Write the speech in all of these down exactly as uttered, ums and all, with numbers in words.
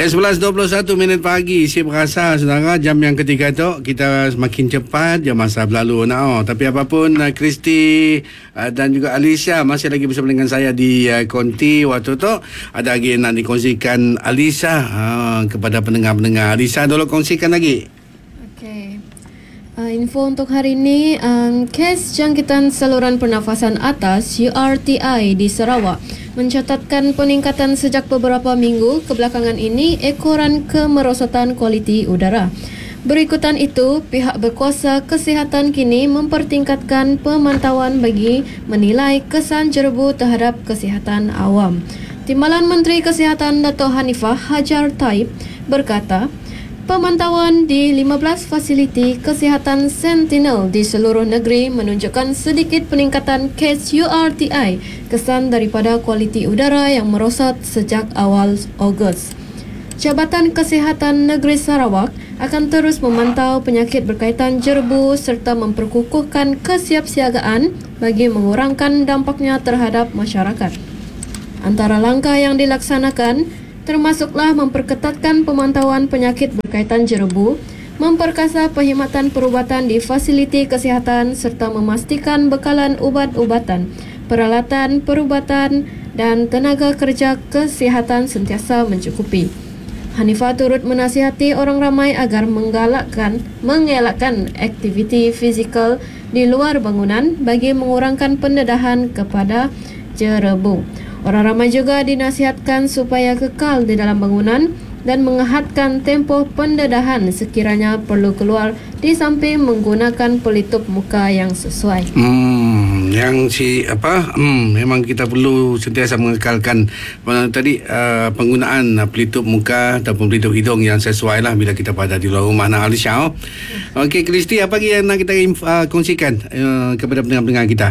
Ya, sebelas dua puluh satu minit pagi. Saya berasa, saudara, jam yang ketiga tu kita semakin cepat je masa berlalu. Nah, oh. Tapi apapun, uh, Kristi uh, dan juga Alicia masih lagi bersama dengan saya di uh, Konti waktu tu. Ada lagi nak dikongsikan Alicia uh, kepada pendengar-pendengar. Alicia, dulu kongsikan lagi. Okey. Uh, info untuk hari ini, um, kes jangkitan saluran pernafasan atas U R T I di Sarawak mencatatkan peningkatan sejak beberapa minggu kebelakangan ini ekoran kemerosotan kualiti udara. Berikutan itu, pihak berkuasa kesihatan kini mempertingkatkan pemantauan bagi menilai kesan jerebu terhadap kesihatan awam. Timbalan Menteri Kesihatan Dato' Hanifah Hajar Taib berkata, pemantauan di lima belas fasiliti kesihatan Sentinel di seluruh negeri menunjukkan sedikit peningkatan kes U R T I kesan daripada kualiti udara yang merosot sejak awal Ogos. Jabatan Kesihatan Negeri Sarawak akan terus memantau penyakit berkaitan jerebu serta memperkukuhkan kesiapsiagaan bagi mengurangkan dampaknya terhadap masyarakat. Antara langkah yang dilaksanakan termasuklah memperketatkan pemantauan penyakit berkaitan jerebu, memperkasa perkhidmatan perubatan di fasiliti kesihatan serta memastikan bekalan ubat-ubatan, peralatan perubatan dan tenaga kerja kesihatan sentiasa mencukupi. Hanifah turut menasihati orang ramai agar menggalakkan, mengelakkan aktiviti fizikal di luar bangunan bagi mengurangkan pendedahan kepada jerebu. Orang ramai juga dinasihatkan supaya kekal di dalam bangunan dan menghadkan tempoh pendedahan sekiranya perlu keluar di samping menggunakan pelitup muka yang sesuai. Hmm, yang si apa? Hmm, memang kita perlu sentiasa mengekalkan uh, tadi uh, penggunaan uh, pelitup muka ataupun pelitup hidung yang sesuai lah bila kita berada di luar rumah. Nah, Alicia. Okey, Kristi, apa lagi yang nak kita uh, kongsikan uh, kepada pendengar-pendengar kita?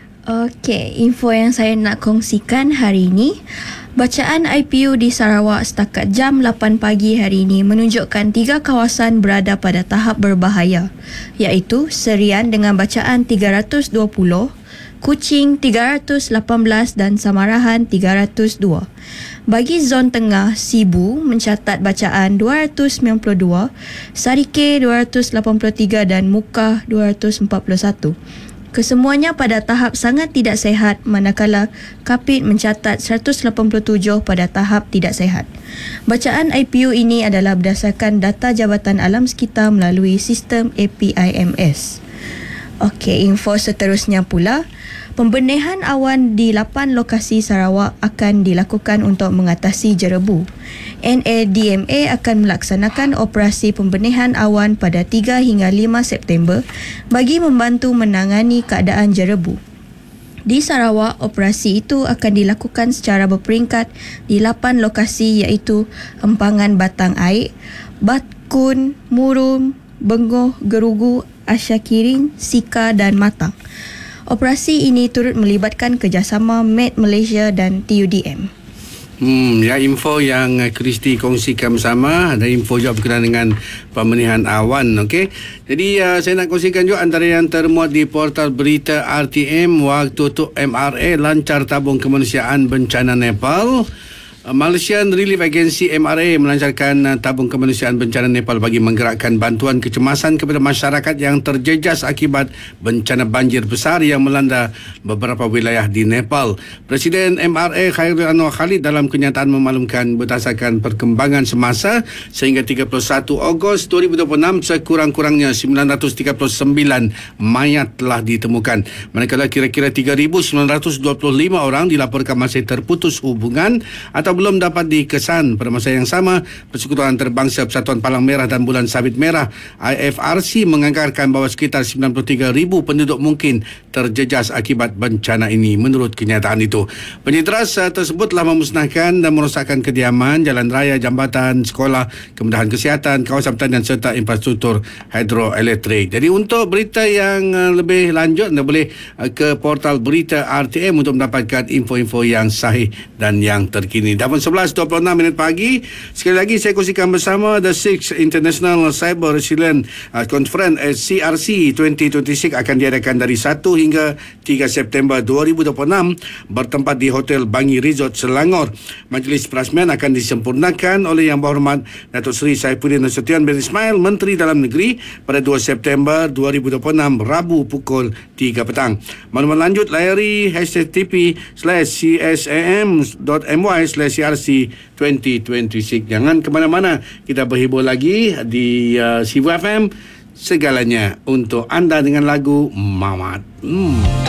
Okey, info yang saya nak kongsikan hari ini, bacaan I P U di Sarawak setakat jam lapan pagi hari ini menunjukkan tiga kawasan berada pada tahap berbahaya, iaitu Serian dengan bacaan tiga ratus dua puluh, Kuching tiga ratus lapan belas dan Samarahan tiga ratus dua. Bagi zon tengah, Sibu mencatat bacaan dua ratus sembilan puluh dua, Sarike dua ratus lapan puluh tiga dan Mukah dua ratus empat puluh satu. Kesemuanya pada tahap sangat tidak sehat, manakala Kapit mencatat seratus lapan puluh tujuh pada tahap tidak sehat. Bacaan I P U ini adalah berdasarkan data Jabatan Alam Sekitar melalui sistem A P I M S. Okey, info seterusnya pula, pembenahan awan di lapan lokasi Sarawak akan dilakukan untuk mengatasi jerebu. N A D M A akan melaksanakan operasi pembenahan awan pada tiga hingga lima September bagi membantu menangani keadaan jerebu. Di Sarawak, operasi itu akan dilakukan secara berperingkat di lapan lokasi iaitu Empangan Batang Air, Batkun, Murum, Bengoh, Gerugu, Asyakirin, Sika dan Matang. Operasi ini turut melibatkan kerjasama M E D Malaysia dan T U D M. Hmm, ya, info yang Kristi kongsikan bersama. Ada info juga berkenaan dengan pemenihan awan. Okey. Jadi uh, saya nak kongsikan juga antara yang termuat di portal berita R T M waktu tu M R A lancar tabung kemanusiaan bencana Nepal. Malaysian Relief Agency M R A melancarkan tabung kemanusiaan bencana Nepal bagi menggerakkan bantuan kecemasan kepada masyarakat yang terjejas akibat bencana banjir besar yang melanda beberapa wilayah di Nepal. Presiden M R A Khairul Anwar Khalid dalam kenyataan memaklumkan berdasarkan perkembangan semasa sehingga tiga puluh satu Ogos dua ribu dua puluh enam sekurang-kurangnya sembilan ratus tiga puluh sembilan mayat telah ditemukan. Manakala kira-kira tiga ribu sembilan ratus dua puluh lima orang dilaporkan masih terputus hubungan atau belum dapat dikesan. Pada masa yang sama, Persekutuan Antarabangsa Persatuan Palang Merah dan Bulan Sabit Merah I F R C menganggarkan bahawa sekitar sembilan puluh tiga ribu penduduk mungkin terjejas akibat bencana ini. Menurut kenyataan itu, penyinteras tersebut telah memusnahkan dan merosakkan kediaman, jalan raya, jambatan, sekolah, kemudahan kesihatan, kawasan pertanian serta infrastruktur hidroelektrik. Jadi untuk berita yang lebih lanjut, anda boleh ke portal berita R T M untuk mendapatkan info-info yang sahih dan yang terkini. Dah pun sebelas dua puluh enam minit pagi. Sekali lagi saya kongsikan bersama The Sixth International Cyber Resilience uh, Conference uh, C R C dua ribu dua puluh enam akan diadakan dari satu hingga tiga September dua ribu dua puluh enam bertempat di Hotel Bangi Resort Selangor. Majlis perasmian akan disempurnakan oleh Yang Berhormat Datuk Seri Saifuddin Nasution bin Ismail, Menteri Dalam Negeri, pada dua September dua ribu dua puluh enam Rabu pukul tiga petang. Maklumat lanjut layari h t t p slash c s a m dot m y slash C R C dua ribu dua puluh enam. Jangan ke mana-mana, kita berhibur lagi di uh, Sibu F M. Segalanya untuk anda dengan lagu Mamat. Hmm.